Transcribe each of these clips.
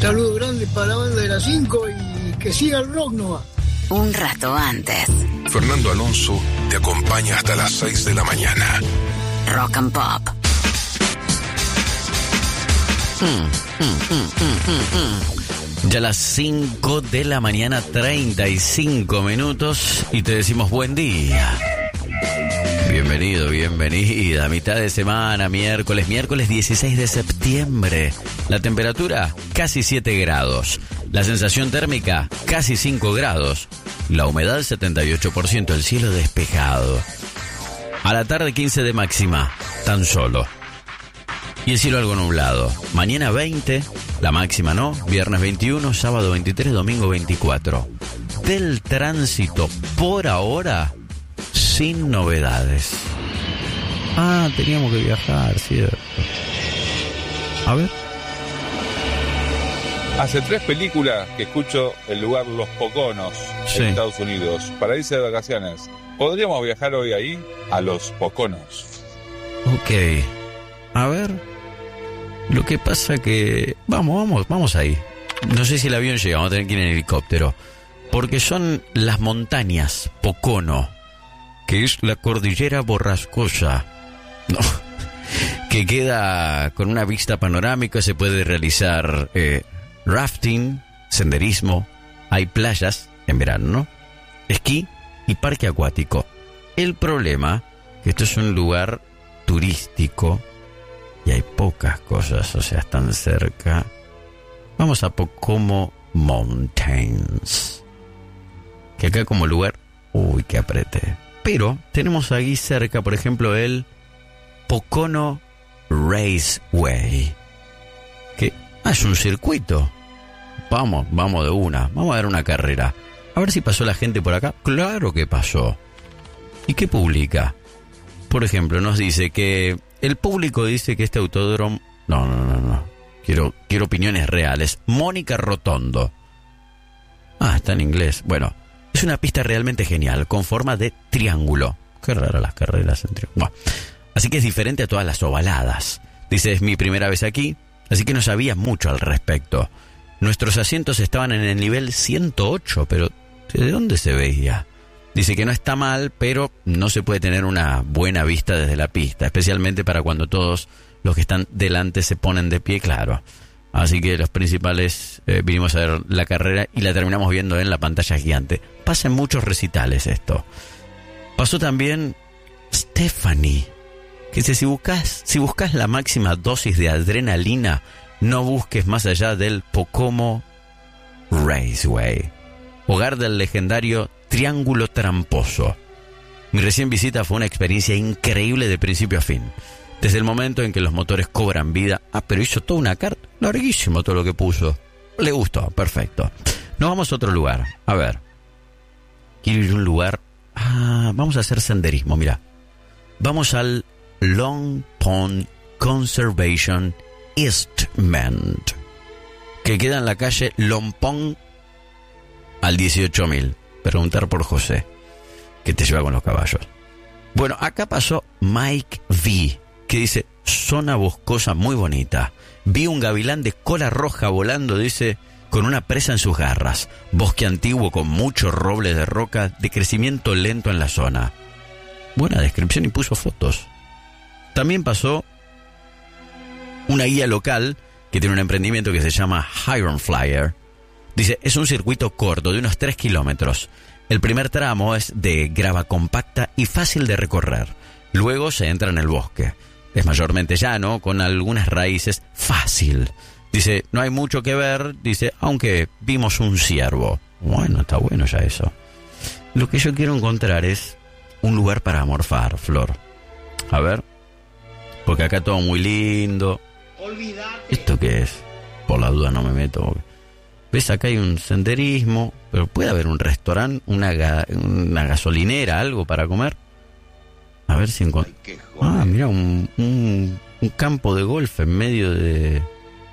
Saludo grande para la banda de las 5 y que siga el rock nomás. Un rato antes. Fernando Alonso te acompaña hasta las 6 de la mañana. Rock and Pop. Ya las 5 de la mañana, 35 minutos, y te decimos buen día. Bienvenido, bienvenida. Mitad de semana, miércoles 16 de septiembre. La temperatura, casi 7 grados. La sensación térmica, casi 5 grados. La humedad, 78%. El cielo despejado. A la tarde, 15 de máxima, tan solo. Y el cielo algo nublado. Mañana 20, la máxima no. Viernes 21, sábado 23, domingo 24. Del tránsito, por ahora, sin novedades. Ah, teníamos que viajar, cierto. A ver. Hace 3 películas que escucho el lugar Los Poconos, Sí. en Estados Unidos, para irse de vacaciones. ¿Podríamos viajar hoy ahí? A Los Poconos. Ok. A ver. Lo que pasa que... Vamos ahí. No sé si el avión llega, vamos a tener que ir en helicóptero. Porque son las montañas Pocono, que es la cordillera borrascosa. No. Que queda con una vista panorámica, se puede realizar rafting, senderismo, hay playas en verano, ¿no? Esquí y parque acuático. El problema, que esto es un lugar turístico y hay pocas cosas, o sea, están cerca. Vamos a Pocono Mountains, que acá como lugar, uy, que apreté. Pero tenemos aquí cerca, por ejemplo, el Pocono Raceway, que es un circuito. Vamos de una, vamos a dar una carrera. A ver si pasó la gente por acá. Claro que pasó. ¿Y qué publica? Por ejemplo, nos dice que el público dice que este autódromo... No. Quiero opiniones reales. Mónica Rotondo. Ah, está en inglés. Bueno, es una pista realmente genial, con forma de triángulo. Qué raro las carreras en triángulo. Bueno, así que es diferente a todas las ovaladas. Dice, es mi primera vez aquí, así que no sabía mucho al respecto. Nuestros asientos estaban en el nivel 108, pero ¿de dónde se veía? Dice que no está mal, pero no se puede tener una buena vista desde la pista, especialmente para cuando todos los que están delante se ponen de pie, claro. Así que los principales vinimos a ver la carrera y la terminamos viendo en la pantalla gigante. Pasa en muchos recitales esto. Pasó también Stephanie, que dice, si buscas la máxima dosis de adrenalina, no busques más allá del Pocono Raceway, hogar del legendario Triángulo Tramposo. Mi recién visita fue una experiencia increíble de principio a fin. Desde el momento en que los motores cobran vida. Pero hizo toda una carta. Larguísimo todo lo que puso. Le gustó, perfecto. Nos vamos a otro lugar. A ver. Quiero ir a un lugar... vamos a hacer senderismo, mira. Vamos al Long Pond Conservation Eastman, que queda en la calle Long Pond al 18.000. Preguntar por José, que te lleva con los caballos. Bueno, acá pasó Mike V, que dice, zona boscosa muy bonita. Vi un gavilán de cola roja volando, dice, con una presa en sus garras. Bosque antiguo con muchos robles de roca de crecimiento lento en la zona. Buena descripción y puso fotos. También pasó una guía local que tiene un emprendimiento que se llama Iron Flyer. Dice, es un circuito corto de unos 3 kilómetros. El primer tramo es de grava compacta y fácil de recorrer. Luego se entra en el bosque. Es mayormente llano, con algunas raíces, fácil. Dice, no hay mucho que ver, dice, aunque vimos un ciervo. Bueno, está bueno ya eso. Lo que yo quiero encontrar es un lugar para morfar, Flor. A ver. Porque acá todo muy lindo. ¿Esto qué es? Por la duda no me meto. ¿Ves? Acá hay un senderismo, pero puede haber un restaurante, una gasolinera, algo para comer. A ver si encuentro... mira, un campo de golf en medio de...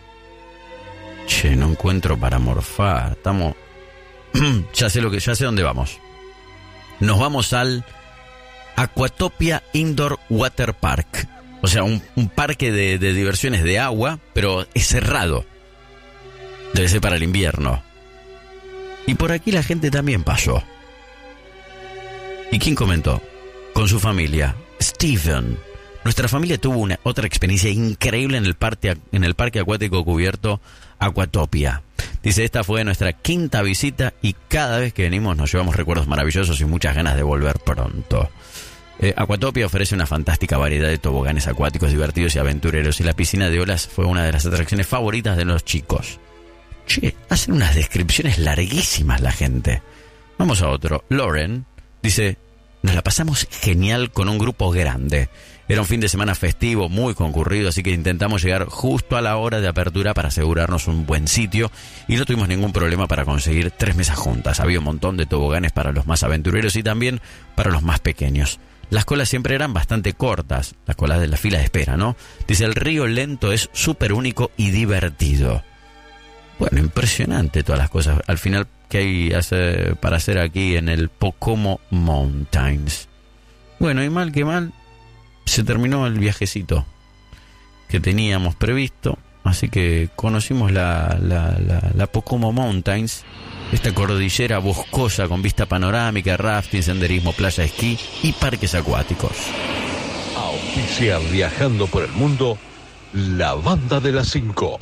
Che, no encuentro para morfar. Estamos... ya sé dónde vamos. Nos vamos al Aquatopia Indoor Water Park. O sea, un parque de diversiones de agua, pero es cerrado. Debe ser para el invierno. Y por aquí la gente también pasó. ¿Y quién comentó? Con su familia. Stephen. Nuestra familia tuvo otra experiencia increíble en el parque acuático cubierto Aquatopia. Dice, esta fue nuestra 5ª visita y cada vez que venimos nos llevamos recuerdos maravillosos y muchas ganas de volver pronto. Aquatopia ofrece una fantástica variedad de toboganes acuáticos divertidos y aventureros, y la piscina de olas fue una de las atracciones favoritas de los chicos. Che, hacen unas descripciones larguísimas la gente. Vamos a otro. Lauren dice, nos la pasamos genial con un grupo grande. Era un fin de semana festivo, muy concurrido, así que intentamos llegar justo a la hora de apertura para asegurarnos un buen sitio y no tuvimos ningún problema para conseguir 3 mesas juntas. Había un montón de toboganes para los más aventureros y también para los más pequeños. Las colas siempre eran bastante cortas, las colas de la fila de espera, ¿no? Dice, el río lento es súper único y divertido. Bueno, impresionante todas las cosas al final que hay para hacer aquí en el Pocomo Mountains. Bueno, y mal que mal, se terminó el viajecito que teníamos previsto, así que conocimos la Pocomo Mountains, esta cordillera boscosa con vista panorámica, rafting, senderismo, playa, esquí y parques acuáticos. Auspicia Viajando por el Mundo, la Banda de las 5.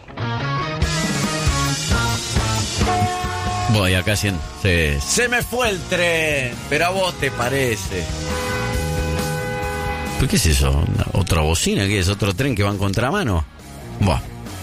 Voy acá haciendo... Se me fue el tren, pero a vos te parece. ¿Pero qué es eso? ¿Otra bocina? ¿Qué es? ¿Otro tren que va en contramano? Buah.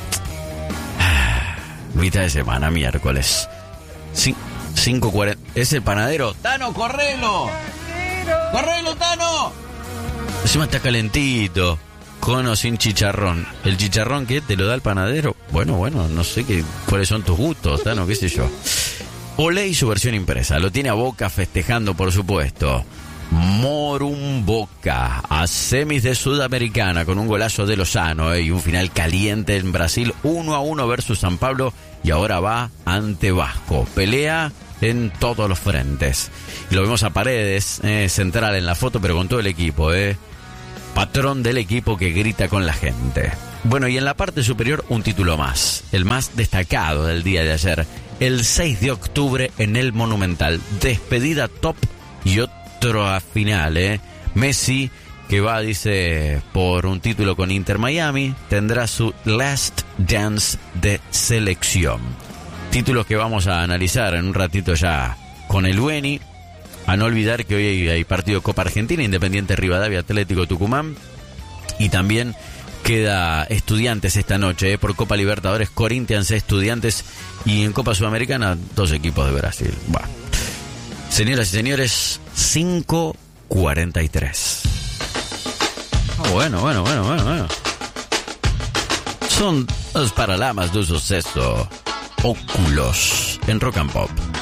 Mitad de semana, miércoles. 5:40. ¿Es el panadero? ¡Tano, correlo! ¡Correlo, Tano! Encima está calentito. Con o sin chicharrón. ¿El chicharrón qué? ¿Te lo da el panadero? Bueno, no sé cuáles son tus gustos, Tano, qué sé yo. Olé y su versión impresa. Lo tiene a Boca festejando, por supuesto. Morum Boca a semis de Sudamericana con un golazo de Lozano y un final caliente en Brasil 1-1 versus San Pablo y ahora va ante Vasco. Pelea en todos los frentes. Y lo vemos a Paredes, central en la foto, pero con todo el equipo, patrón del equipo que grita con la gente. Bueno, y en la parte superior un título más, el más destacado del día de ayer, el 6 de octubre en el Monumental, despedida top y otro a final, Messi, que va, dice, por un título con Inter Miami, tendrá su last dance de selección. Títulos que vamos a analizar en un ratito ya con el Bueni. A no olvidar que hoy hay partido Copa Argentina, Independiente Rivadavia, Atlético Tucumán. Y también queda Estudiantes esta noche, por Copa Libertadores, Corinthians, Estudiantes. Y en Copa Sudamericana, 2 equipos de Brasil. Bueno. Señoras y señores, 5:43. Bueno. Son los paralamas de un suceso. Óculos en Rock and Pop.